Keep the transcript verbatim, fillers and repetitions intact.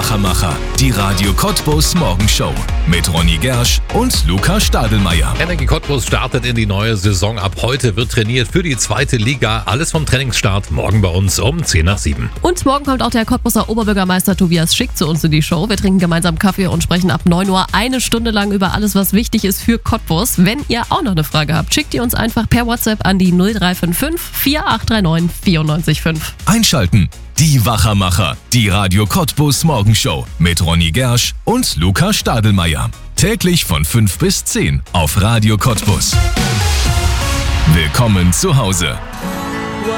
Wachamacher, die Radio Cottbus Morgenshow mit Ronny Gersch und Luca Stadelmeier. Energie Cottbus startet in die neue Saison. Ab heute wird trainiert für die zweite Liga. Alles vom Trainingsstart morgen bei uns um zehn nach sieben. Und morgen kommt auch der Cottbuser Oberbürgermeister Tobias Schick zu uns in die Show. Wir trinken gemeinsam Kaffee und sprechen ab neun Uhr eine Stunde lang über alles, was wichtig ist für Cottbus. Wenn ihr auch noch eine Frage habt, schickt ihr uns einfach per WhatsApp an die null drei fünf fünf, vier acht drei neun, vier neun fünf. Einschalten. Die Wachamacher, die Radio Cottbus Morgenshow mit Ronny Gersch und Luca Stadelmeier. Täglich von fünf bis zehn auf Radio Cottbus. Willkommen zu Hause.